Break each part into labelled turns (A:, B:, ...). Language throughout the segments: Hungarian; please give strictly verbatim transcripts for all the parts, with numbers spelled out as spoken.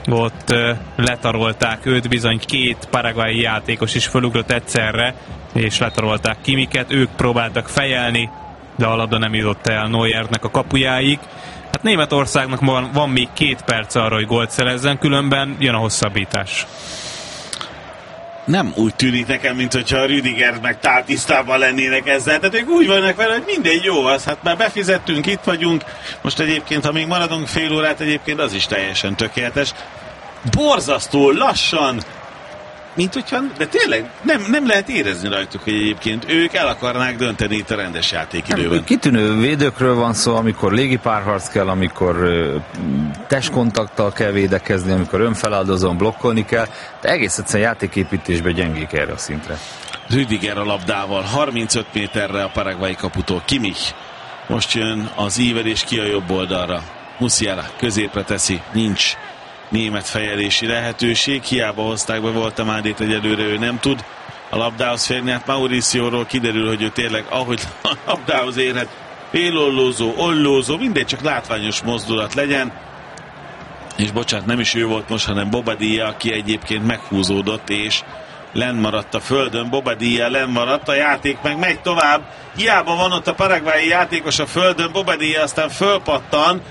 A: ott letarolták őt, bizony két paraguayi játékos is fölugrott egyszerre, és letarolták Kimichet, ők próbáltak fejelni, de a labda nem jutott el Neuernek a kapujáig. Hát Németországnak van, van még két perc arra, hogy gólt szerezzen, különben jön a hosszabbítás.
B: Nem úgy tűnik nekem, mint hogyha a Rüdiger meg Tál tisztában lennének ezzel. Tehát ők úgy vannak vele, hogy mindegy, jó az, hát már befizettünk, itt vagyunk. Most egyébként, ha még maradunk fél órát, egyébként az is teljesen tökéletes. Borzasztó lassan, mint hogyha, de tényleg nem, nem lehet érezni rajtuk, hogy egyébként ők el akarnák dönteni itt a rendes játékidőben.
C: Nem, kitűnő védőkről van szó, amikor légipárharc kell, amikor uh, testkontakttal kell védekezni, amikor önfeláldozón blokkolni kell, de egész egyszerűen játéképítésben gyengék erre a szintre.
B: Rüdiger a labdával, harmincöt méterre a paraguayi kaputól. Kimmich. Most jön az ívelés ki a jobb oldalra. Musiala középre teszi, nincs német fejelési lehetőség, hiába hozták be Voltemádét, egyelőre ő nem tud a labdához férni, hát Mauricióról kiderül, hogy ő tényleg ahogy a labdához érhet, félollózó, ollózó, mindegy, csak látványos mozdulat legyen, és bocsánat, nem is ő volt most, hanem Bobadilla, aki egyébként meghúzódott, és lenn maradt a földön, Bobadilla lenn maradt, a játék meg megy tovább, hiába van ott a paraguayi játékos a földön, Bobadilla aztán fölpattan,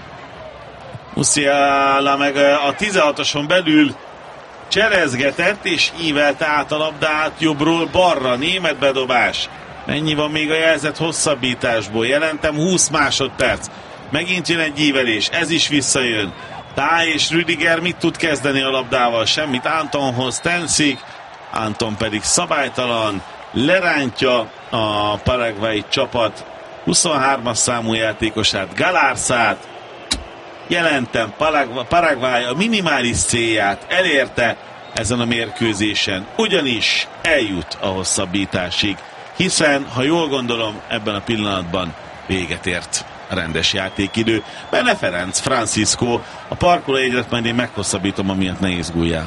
B: Musiala meg a tizenhatoson belül cserezgetett, és ívelte át a labdát jobbról balra. Német bedobás. Mennyi van még a jelzett hosszabbításból? Jelentem húsz másodperc. Megint jön egy ívelés, ez is visszajön. Táj és Rüdiger mit tud kezdeni a labdával? Semmit. Antonhoz tenszik, Anton pedig szabálytalan, lerántja a paraguayi csapat huszonhármas számú játékosát, Galárszát. Jelentem, Paraguay a minimális célját elérte ezen a mérkőzésen, ugyanis eljut a hosszabbításig, hiszen, ha jól gondolom, ebben a pillanatban véget ért a rendes játékidő. Benne Ferenc, Francisco, a parkolójegyet majd én meghosszabbítom, amiatt ne izguljál.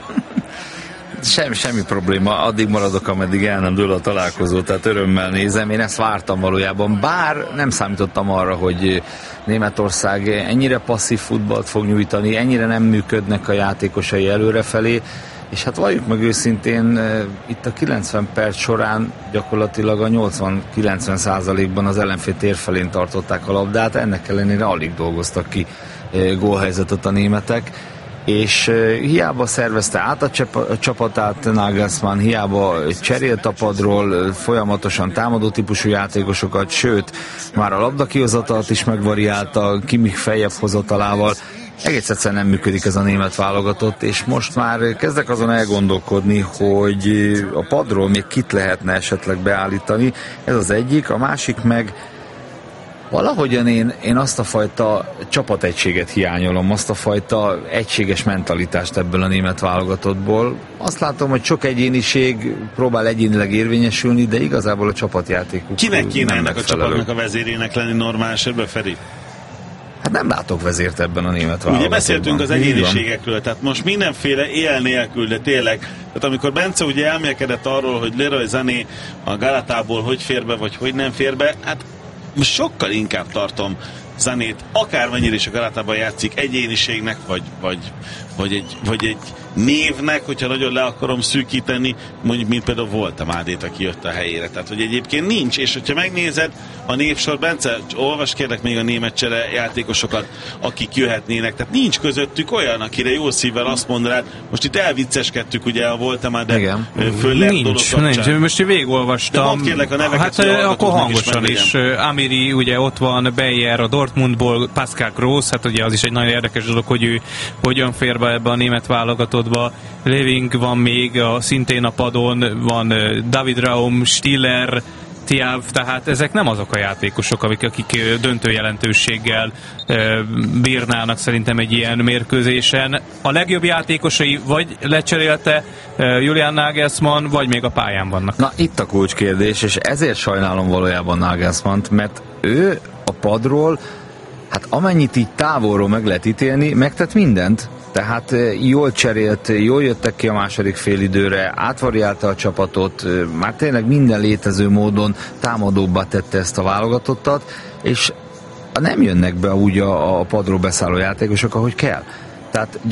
C: Semmi, semmi probléma, addig maradok, ameddig el nem dől a találkozó, tehát örömmel nézem, én ezt vártam valójában, bár nem számítottam arra, hogy Németország ennyire passzív futballt fog nyújtani, ennyire nem működnek a játékosai előrefelé, és hát valljuk meg őszintén, itt a kilencven perc során gyakorlatilag a nyolcvan-kilencven százalékban az ellenfél térfelén tartották a labdát, ennek ellenére alig dolgoztak ki gólhelyzetet a németek, és hiába szervezte át a csapatát Nagelsmann, hiába cserélt a padról folyamatosan támadó típusú játékosokat, sőt, már a labdakihozatalt is megvariálta, Kimmich feljebb hozatalával, egész egyszerűen nem működik ez a német válogatott, és most már kezdek azon elgondolkodni, hogy a padról még kit lehetne esetleg beállítani, ez az egyik, a másik meg valahogyan én, én azt a fajta csapategységet hiányolom, azt a fajta egységes mentalitást ebből a német válogatottból. Azt látom, hogy sok egyéniség próbál egyénileg érvényesülni, de igazából a csapatjátékuk
B: kinek kéne
C: nem
B: ennek
C: megfelelő.
B: A csapatnak a vezérének lenni normál esetben, Feri?
C: Hát nem látok vezért ebben a német válogatottban.
B: Ugye beszéltünk az egyéniségekről, tehát most mindenféle él nélkül, de tényleg, tehát amikor Bence ugye elmélkedett arról, hogy Leroy Sané a Galatából hogy fér be, vagy hogy nem fér be, hát most sokkal inkább tartom Zanét, akármennyire is a Galatában játszik, egyéniségnek, vagy, vagy, vagy, egy, vagy egy névnek, hogyha nagyon le akarom szűkíteni, mondjuk, mint például Voltemádét, aki jött a helyére. Tehát, hogy egyébként nincs, és hogyha megnézed a névsor, Bence, olvas kérlek még a német csere játékosokat, akik jöhetnének, tehát nincs közöttük olyan, akire jó szívvel azt mondanád, most itt elvicceskedtük ugye a Voltemádét föllebb
A: nincs, nincs, most végigolvastam.
B: Kérlek a neveket,
A: hát akkor hangosan is, is. Amiri ugye ott van, Beyer a Dortmundból, Pascal Gross, hát ugye az is egy nagyon érdekes dolog, hogy ő hogyan fér be ebbe a német válogatottba. Leving van még, a, szintén a padon van David Raum, Stiller, Tiav, tehát ezek nem azok a játékosok, akik, akik döntő jelentőséggel e, bírnának szerintem egy ilyen mérkőzésen. A legjobb játékosai vagy lecserélte e, Julian Nagelsmann, vagy még a pályán vannak.
C: Na, itt a kulcskérdés, és ezért sajnálom valójában Nagelsmannt, mert ő a padról, hát amennyit így távolról meg lehet ítélni, megtett mindent. Tehát jól cserélt, jól jöttek ki a második félidőre, átvariálta a csapatot, már tényleg minden létező módon támadóbbá tette ezt a válogatottat, és nem jönnek be úgy a, a padról beszálló játékosok, ahogy kell. Tehát